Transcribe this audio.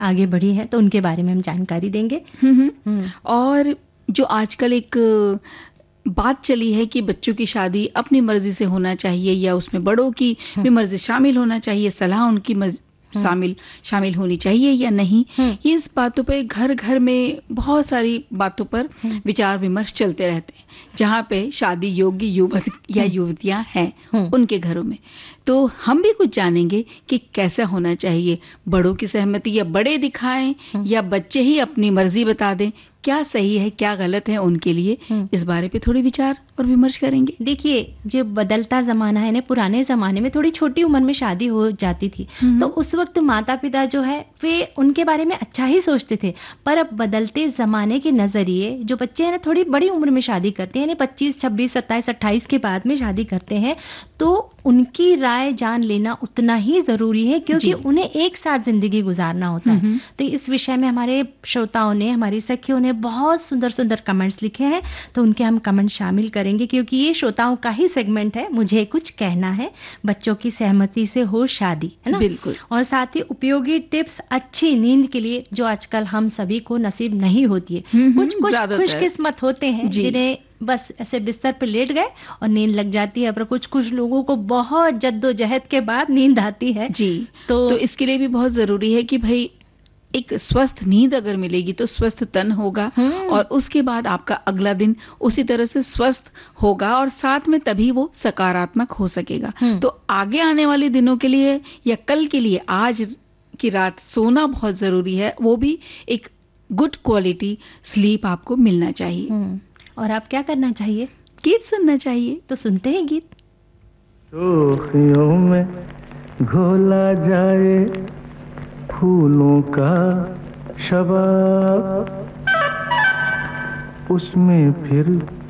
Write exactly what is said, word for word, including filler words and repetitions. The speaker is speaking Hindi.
आगे बढ़ी हैं, तो उनके बारे में हम जानकारी देंगे। हम्म हम्म। और जो आजकल एक बात चली है कि बच्चों की शादी अपनी मर्जी से होना चाहिए या उसमें बड़ों की भी मर्जी शामिल होना चाहिए, सलाह उनकी मर्जी शामिल शामिल होनी चाहिए या नहीं, ये इस बातों पे घर घर में बहुत सारी बातों पर विचार विमर्श चलते रहते हैं, जहाँ पे शादी योग्य युवक या युवतियां हैं उनके घरों में। तो हम भी कुछ जानेंगे कि कैसा होना चाहिए, बड़ों की सहमति या बड़े दिखाएं या बच्चे ही अपनी मर्जी बता दें, क्या सही है क्या गलत है उनके लिए, इस बारे पे थोड़ी विचार और विमर्श करेंगे। देखिए, जो बदलता जमाना है ना, पुराने जमाने में थोड़ी छोटी उम्र में शादी हो जाती थी, तो उस वक्त माता पिता जो है वे उनके बारे में अच्छा ही सोचते थे। पर अब बदलते जमाने के नजरिए जो बच्चे हैं ना थोड़ी बड़ी उम्र में शादी करते हैं, पच्चीस छब्बीस सत्ताईस अट्ठाईस के बाद में शादी करते हैं, तो उनकी राय जान लेना उतना ही जरूरी है, क्योंकि उन्हें एक साथ जिंदगी गुजारना होता है। तो इस विषय में हमारे श्रोताओं ने, हमारी सखियों ने बहुत सुंदर सुंदर कमेंट्स लिखे हैं, तो उनके हम कमेंट शामिल करेंगे, क्योंकि ये श्रोताओं का ही सेगमेंट है। मुझे कुछ कहना है, बच्चों की सहमति से हो शादी, है ना? बिल्कुल। और साथ ही उपयोगी टिप्स अच्छी नींद के लिए, जो आजकल हम सभी को नसीब नहीं होती है। कुछ कुछ खुशकिस्मत होते हैं जिन्हें बस ऐसे बिस्तर पे लेट गए और नींद लग जाती है, पर कुछ कुछ लोगों को बहुत जद्दोजहद के बाद नींद आती है। जी, तो, तो इसके लिए भी बहुत जरूरी है कि भाई एक स्वस्थ नींद अगर मिलेगी तो स्वस्थ तन होगा, और उसके बाद आपका अगला दिन उसी तरह से स्वस्थ होगा, और साथ में तभी वो सकारात्मक हो सकेगा। तो आगे आने वाले दिनों के लिए या कल के लिए आज की रात सोना बहुत जरूरी है, वो भी एक गुड क्वालिटी स्लीप आपको मिलना चाहिए। और आप क्या करना चाहिए? गीत सुनना चाहिए। तो सुनते हैं गीत। शोखियों में घोला जाए फूलों का शबाब, उसमें फिर